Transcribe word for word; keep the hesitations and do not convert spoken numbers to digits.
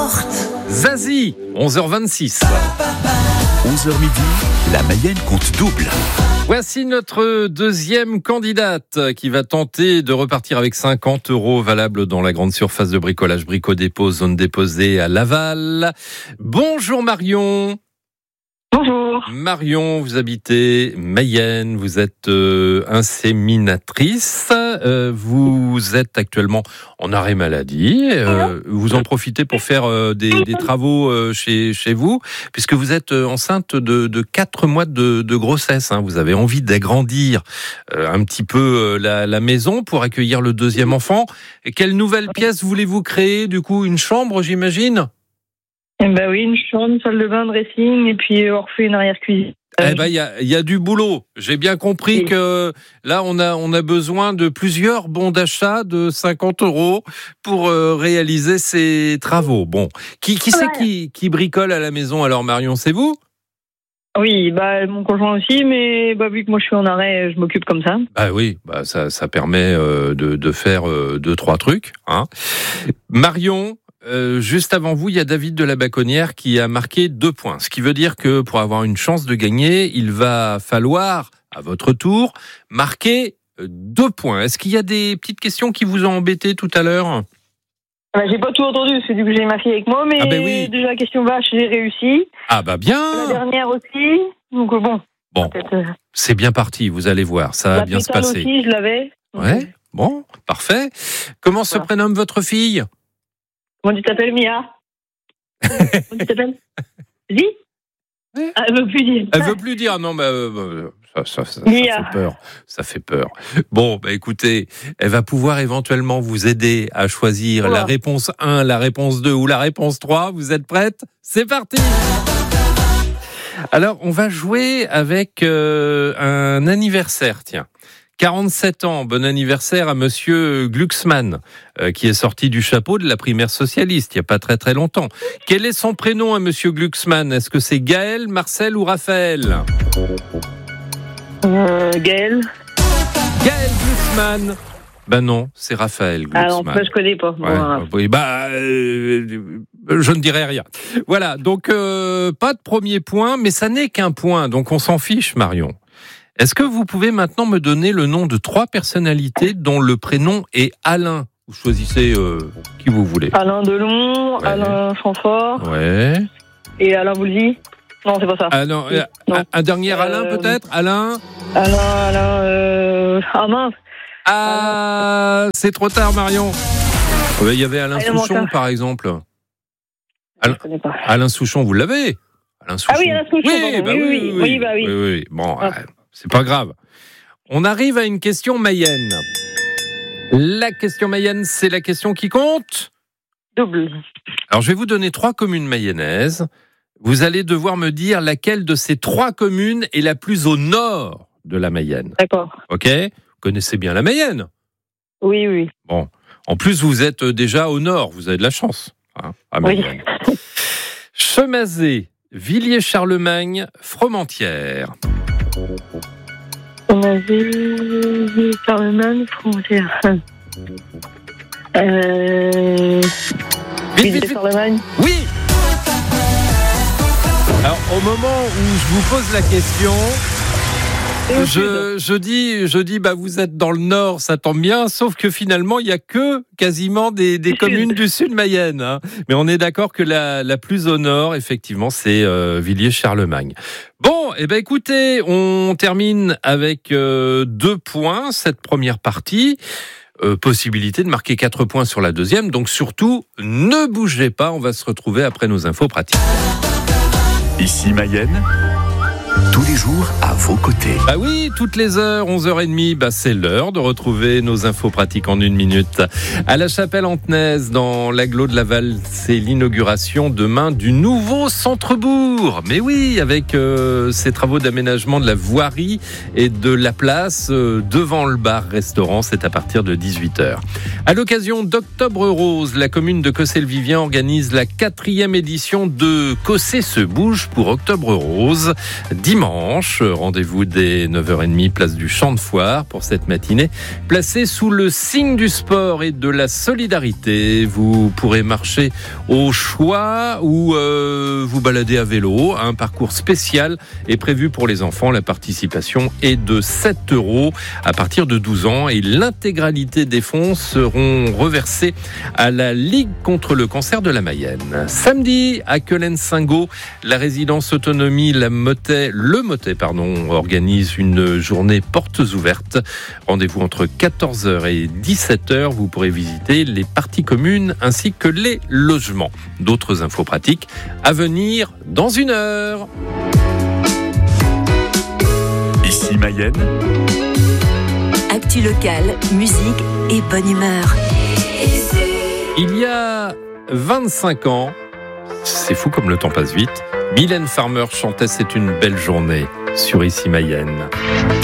porte. Zazie, onze heures vingt-six. onze heures midi, la Mayenne compte double. Voici notre deuxième candidate qui va tenter de repartir avec cinquante euros valables dans la grande surface de bricolage Brico Dépôt, zone déposée à Laval. Bonjour Marion. Bonjour. Marion, vous habitez Mayenne, vous êtes euh, inséminatrice, euh, vous êtes actuellement en arrêt maladie, euh, vous en profitez pour faire euh, des, des travaux euh, chez, chez vous, puisque vous êtes enceinte de, de quatre mois de, de grossesse, hein. Vous avez envie d'agrandir euh, un petit peu euh, la, la maison pour accueillir le deuxième enfant. Et quelle nouvelle pièce voulez-vous créer, du coup, une chambre, j'imagine ? Eh ben oui, une chambre, une salle de bain, dressing, et puis on refait une arrière-cuisine. Eh ben, il y a, y a du boulot. J'ai bien compris oui. que là, on a, on a besoin de plusieurs bons d'achat de cinquante euros pour euh, réaliser ces travaux. Bon, qui, qui c'est ouais. qui, qui bricole à la maison alors, Marion, c'est vous ? Oui, bah mon conjoint aussi, mais bah, vu que moi je suis en arrêt, je m'occupe comme ça. Bah oui, bah ça, ça permet euh, de, de faire euh, deux, trois trucs. Hein. Marion. Euh, juste avant vous, il y a David de la Baconnière qui a marqué deux points. Ce qui veut dire que pour avoir une chance de gagner, il va falloir, à votre tour, marquer deux points. Est-ce qu'il y a des petites questions qui vous ont embêté tout à l'heure ? Bah, j'ai pas tout entendu, parce que du coup j'ai ma fille avec moi, mais ah ben oui. déjà la question vache, j'ai réussi. Ah bah bien. La dernière aussi, donc bon. Bon, euh... c'est bien parti, vous allez voir, ça va la bien se passer. Aussi, je l'avais. Ouais, bon, parfait. Comment voilà. se prénomme votre fille ? Comment tu t'appelles, Mia ? Comment tu t'appelles ? Dis ? Ah, elle veut plus dire. Elle veut plus dire. Non, mais euh, ça, ça, ça, ça fait peur. Ça fait peur. Bon, bah écoutez, elle va pouvoir éventuellement vous aider à choisir voilà. la réponse un, la réponse deux ou la réponse trois. Vous êtes prête ? C'est parti ! Alors, on va jouer avec euh, un anniversaire, tiens. quarante-sept ans, bon anniversaire à Monsieur Glucksmann, euh, qui est sorti du chapeau de la primaire socialiste il n'y a pas très très longtemps. Quel est son prénom à Monsieur Glucksmann ? Est-ce que c'est Gaël, Marcel ou Raphaël ? euh, Gaël. Gaël Glucksmann. Ben non, c'est Raphaël Glucksmann. Ah non, je connais pas. Ouais, bon, oui, bah, euh, je ne dirai rien. Voilà, donc euh, pas de premier point, mais ça n'est qu'un point, donc on s'en fiche, Marion. Est-ce que vous pouvez maintenant me donner le nom de trois personnalités dont le prénom est Alain ? Vous choisissez euh, qui vous voulez. Alain Delon, ouais. Alain Chamfort. Ouais. Et Alain Boulzy. Non, c'est pas ça. Ah non, un, non. un dernier euh, Alain peut-être ? Alain Alain, Alain, euh... ah mince. Ah, c'est trop tard, Marion. Il y avait Alain ah, Souchon, par exemple. Alain, je connais pas. Alain Souchon, vous l'avez ? Alain Souchon. Ah oui, Alain Souchon. Oui, bah oui, oui, oui, oui, bah oui. oui, oui. Bon, ah. euh, c'est pas grave. On arrive à une question Mayenne. La question Mayenne, c'est la question qui compte ? Double. Alors, je vais vous donner trois communes mayennaises. Vous allez devoir me dire laquelle de ces trois communes est la plus au nord de la Mayenne. D'accord. Ok ? Vous connaissez bien la Mayenne ? Oui, oui. Bon. En plus, vous êtes déjà au nord. Vous avez de la chance. Hein, à Mayenne. Oui. Chemazé, Villiers-Charlemagne, Fromentieres. Chemazé, Charlemagne, Fromentieres. Euh... Villiers-Charlemagne. Oui. Alors, au moment où je vous pose la question, je, je dis, je dis, bah vous êtes dans le nord, ça tombe bien. Sauf que finalement, il y a que quasiment des, des communes du sud Mayenne. Hein. Mais on est d'accord que la, la plus au nord, effectivement, c'est euh, Villiers-Charlemagne. Bon, eh ben écoutez, on termine avec euh, deux points cette première partie. Euh, possibilité de marquer quatre points sur la deuxième. Donc surtout, ne bougez pas. On va se retrouver après nos infos pratiques. Ici Mayenne, tous les jours à vos côtés. Bah oui, toutes les heures, onze heures trente, bah c'est l'heure de retrouver nos infos pratiques en une minute. À la Chapelle-Antenaise, dans l'agglo de Laval, c'est l'inauguration demain du nouveau centre-bourg. Mais oui, avec euh, ces travaux d'aménagement de la voirie et de la place euh, devant le bar-restaurant, c'est à partir de dix-huit heures. À l'occasion d'Octobre Rose, la commune de Cossé-le-Vivien organise la quatrième édition de Cossé se bouge pour Octobre Rose, dimanche. dimanche. Rendez-vous dès neuf heures trente, place du Champ de Foire pour cette matinée. Placée sous le signe du sport et de la solidarité, vous pourrez marcher au choix ou euh, vous balader à vélo. Un parcours spécial est prévu pour les enfants. La participation est de sept euros à partir de douze ans et l'intégralité des fonds seront reversés à la Ligue contre le cancer de la Mayenne. Samedi, à Quelen-Singot, la résidence autonomie la Motet, le Motet pardon, organise une journée portes ouvertes. Rendez-vous entre quatorze heures et dix-sept heures. Vous pourrez visiter les parties communes ainsi que les logements. D'autres infos pratiques à venir dans une heure. Ici Mayenne. Actu locale, musique et bonne humeur. Il y a vingt-cinq ans, c'est fou comme le temps passe vite, Mylène Farmer chantait « C'est une belle journée » sur Ici Mayenne.